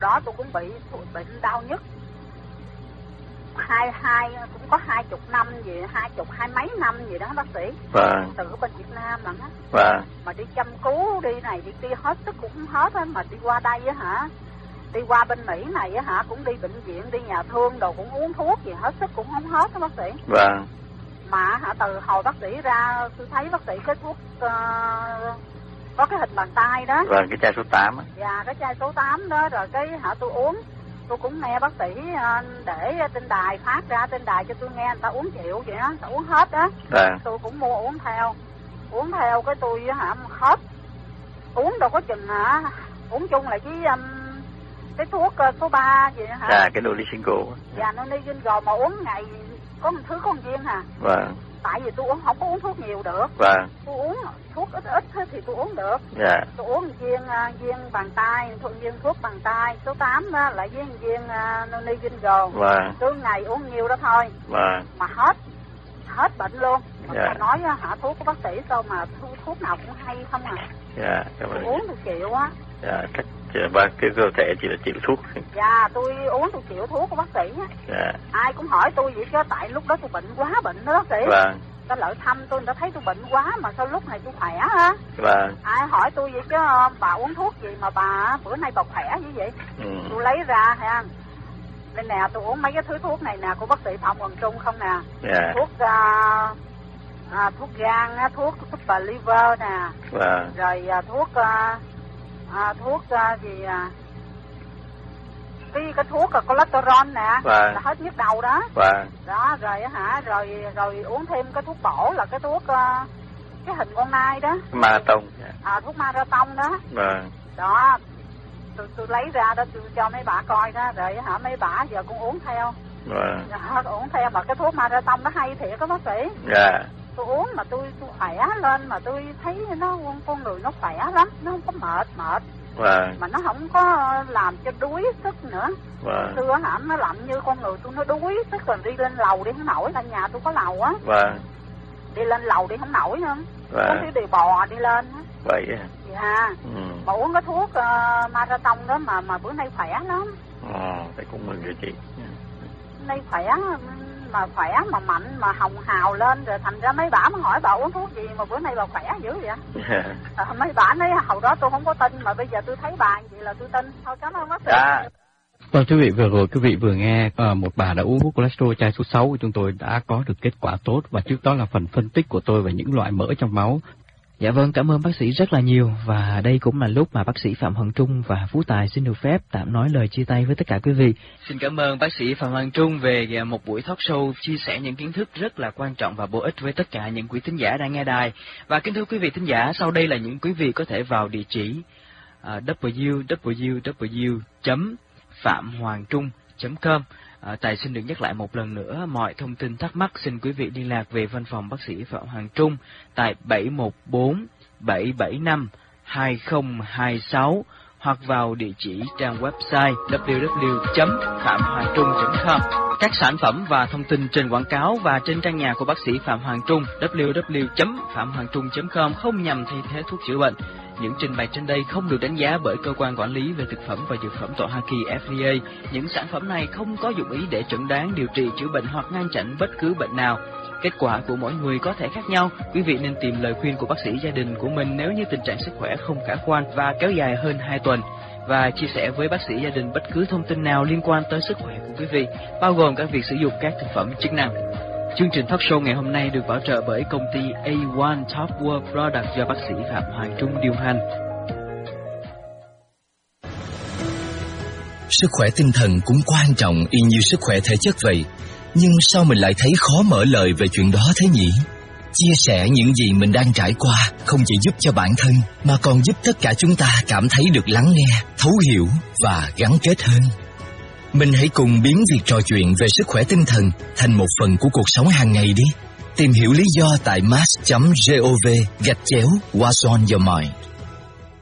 đó tôi cũng bị bệnh đau nhức cũng có 20 năm gì, 20 mấy năm gì đó bác sĩ. Vâng. Từ bên Việt Nam mà á. Vâng. Mà đi chăm cứu đi này đi kia hết sức cũng không hết á, mà đi qua đây á hả? Đi qua bên Mỹ này á hả, cũng đi bệnh viện, đi nhà thương đồ cũng uống thuốc gì hết sức cũng không hết đó bác sĩ. Vâng. Mà hả, từ hồi bác sĩ ra tôi thấy bác sĩ cái thuốc có cái hình bàn tay đó. Vâng, cái chai số 8 á. Dạ, cái chai số 8 đó, rồi cái hả tôi uống. Tôi cũng nghe bác sĩ để trên đài phát ra trên đài cho tôi nghe, người ta uống chịu vậy đó, người ta uống hết đó. Vâng. Tôi cũng mua uống theo cái tôi hả hết. Uống đâu có chừng hả, uống chung lại với cái thuốc số 3 gì hả? Dạ, cái Dolisingo. Dạ, Dolisingo mà uống ngày có một thứ con viên hả? Vâng. Tại vì tôi không có uống thuốc nhiều được. Vâng. Tôi uống thuốc ít thì tôi uống được. Dạ. Tôi uống viên bàn tay, viên thuốc bàn tay số 8 đó, lại với viên Dolisingo. Vâng. Cứ ngày uống nhiều đó thôi. Vâng. Mà hết bệnh luôn. Mà dạ. nói hả, thuốc của bác sĩ sao mà thuốc nào cũng hay không à. Dạ, cảm ơn. Tôi uống tôi chịu á. Dạ, chắc cái cơ thể chỉ là chịu thuốc. Dạ, tôi uống tôi chịu thuốc của bác sĩ á. Dạ. Ai cũng hỏi tôi vậy chứ, tại lúc đó tôi bệnh quá bệnh đó bác sĩ. Vâng. Ta lợi thăm tôi, người ta thấy tôi bệnh quá mà sao lúc này tôi khỏe á. Vâng. Ai hỏi tôi vậy chứ, bà uống thuốc gì mà bà bữa nay bà khỏe như vậy. Tôi lấy ra ha. Đây nè, tôi uống mấy cái thứ thuốc này nè của bác sĩ Phạm Hoàng Trung không nè. Thuốc thuốc gan, thuốc super liver nè. Vâng. Rồi thuốc gì cái thuốc cholesterol nè. Vâng. Là hết nhức đầu đó. Vâng. Đó rồi hả, rồi uống thêm cái thuốc bổ là cái thuốc cái hình con nai đó. Marathon. Thuốc marathon đó. Vâng. Đó. Tôi lấy ra đó tôi cho mấy bà coi đó, rồi hả mấy bà giờ cũng uống theo. Vâng. Uống theo mà cái thuốc marathon nó hay thiệt đó bác sĩ. Dạ. Tôi uống mà tôi khỏe lên, mà tôi thấy nó con người nó khỏe lắm, nó không có mệt. Vâng. Mà nó không có làm cho đuối sức nữa. Vâng. Xưa hả nó làm như con người tôi nó đuối sức, rồi đi lên lầu đi không nổi, lên nhà tôi có lầu á. Vâng. Đi lên lầu đi không nổi nữa. Vâng. Có thứ đi bò đi lên á. Vậy à? Dạ. Mà uống cái thuốc marathon đó mà bữa nay khỏe lắm. Vậy cũng mừng rồi chị. Nay khỏe mà mạnh mà hồng hào lên, rồi thành ra mấy bả mới hỏi bà uống thuốc gì mà bữa nay bà khỏe dữ vậy. Mấy bả nói hồi đó tôi không có tin, mà bây giờ tôi thấy bà vậy là tôi tin. Thôi cảm ơn bác sĩ. Vâng, quý vị, vừa rồi quý vị vừa nghe một bà đã uống thuốc cholesterol chai số 6 của chúng tôi đã có được kết quả tốt, và trước đó là phần phân tích của tôi về những loại mỡ trong máu. Dạ vâng, cảm ơn bác sĩ rất là nhiều, và đây cũng là lúc mà bác sĩ Phạm Hoàng Trung và Phú Tài xin được phép tạm nói lời chia tay với tất cả quý vị. Xin cảm ơn bác sĩ Phạm Hoàng Trung về một buổi talk show chia sẻ những kiến thức rất là quan trọng và bổ ích với tất cả những quý thính giả đang nghe đài. Và kính thưa quý vị thính giả, sau đây là những quý vị có thể vào địa chỉ www.phạm-hoàng-trung.com. Tài xin được nhắc lại một lần nữa, mọi thông tin thắc mắc xin quý vị liên lạc về văn phòng bác sĩ Phạm Hoàng Trung tại 714-775-2026 hoặc vào địa chỉ trang website www.phạm-hoàng-trung.com. Các sản phẩm và thông tin trên quảng cáo và trên trang nhà của bác sĩ Phạm Hoàng Trung www.phạm-hoàng-trung.com không nhằm thay thế thuốc chữa bệnh. Những trình bày trên đây không được đánh giá bởi cơ quan quản lý về thực phẩm và dược phẩm tại Hoa Kỳ FDA. Những sản phẩm này không có dụng ý để chẩn đoán, điều trị, chữa bệnh hoặc ngăn chặn bất cứ bệnh nào. Kết quả của mỗi người có thể khác nhau. Quý vị nên tìm lời khuyên của bác sĩ gia đình của mình nếu như tình trạng sức khỏe không khả quan và kéo dài hơn 2 tuần. Và chia sẻ với bác sĩ gia đình bất cứ thông tin nào liên quan tới sức khỏe của quý vị, bao gồm cả việc sử dụng các thực phẩm chức năng. Chương trình talk show ngày hôm nay được bảo trợ bởi công ty A1 Top World Product do bác sĩ Phạm Hoàng Trung điều hành. Sức khỏe tinh thần cũng quan trọng y như sức khỏe thể chất vậy. Nhưng sao mình lại thấy khó mở lời về chuyện đó thế nhỉ? Chia sẻ những gì mình đang trải qua không chỉ giúp cho bản thân mà còn giúp tất cả chúng ta cảm thấy được lắng nghe, thấu hiểu và gắn kết hơn. Mình hãy cùng biến việc trò chuyện về sức khỏe tinh thần thành một phần của cuộc sống hàng ngày đi. Tìm hiểu lý do tại mass.gov/what's on your mind.